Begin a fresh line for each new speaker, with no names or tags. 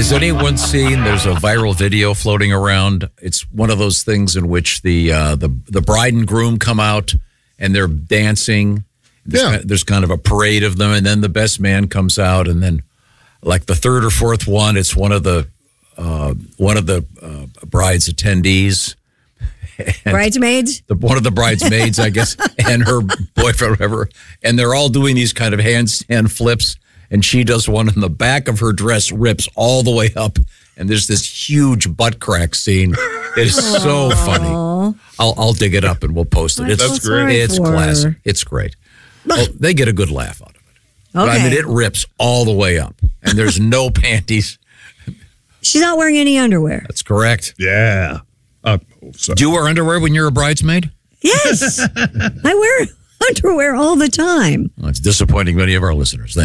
Has anyone seen? There's a viral video floating around. It's one of those things in which the bride and groom come out and they're dancing. There's kind of a parade of them, and then the best man comes out, and then like the third or fourth one, it's one of the bride's attendees.
Bridesmaids?
One of the bridesmaids, I guess, and her boyfriend, whatever. And they're all doing these kind of handstand flips. And she does one, and the back of her dress rips all the way up. And there's this huge butt crack scene. It is so funny. I'll dig it up and we'll post it.
That's great.
It's classic. It's great. Well, they get a good laugh out of it. But
Okay.
I mean, it rips all the way up. And there's no panties.
She's not wearing any underwear.
That's correct.
Yeah.
Do you wear underwear when you're a bridesmaid?
Yes. I wear underwear all the time.
Well, it's disappointing many of our listeners.